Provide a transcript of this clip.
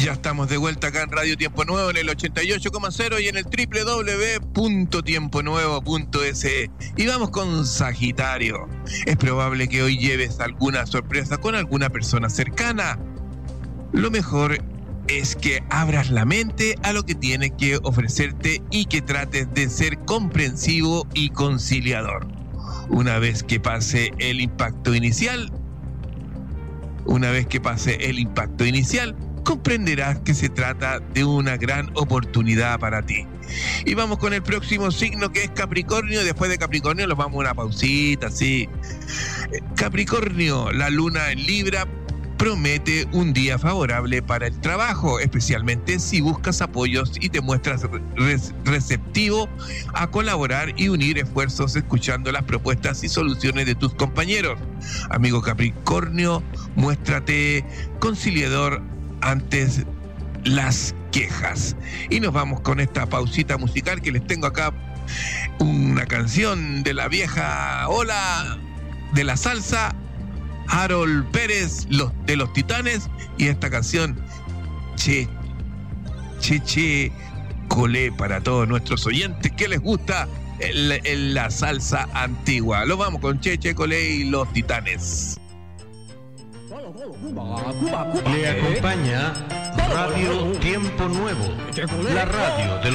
Ya estamos de vuelta acá en Radio Tiempo Nuevo en el 88,0 y en el www.tiemponuevo.es. Y vamos con Sagitario. Es probable que hoy lleves alguna sorpresa con alguna persona cercana. Lo mejor es que abras la mente a lo que tiene que ofrecerte y que trates de ser comprensivo y conciliador. Una vez que pase el impacto inicial, comprenderás que se trata de una gran oportunidad para ti. Y vamos con el próximo signo, que es Capricornio. Después de Capricornio nos vamos a una pausita, sí. Capricornio, la luna en Libra promete un día favorable para el trabajo, especialmente si buscas apoyos y te muestras receptivo a colaborar y unir esfuerzos escuchando las propuestas y soluciones de tus compañeros. Amigo Capricornio, muéstrate conciliador antes las quejas. Y nos vamos con esta pausita musical que les tengo acá, una canción de la vieja ola de la salsa, Harold Pérez, de los Titanes, y esta canción Che Colé, para todos nuestros oyentes que les gusta la salsa antigua. Lo vamos con Che Colé y los Titanes. Le acompaña Radio Tiempo Nuevo, la radio de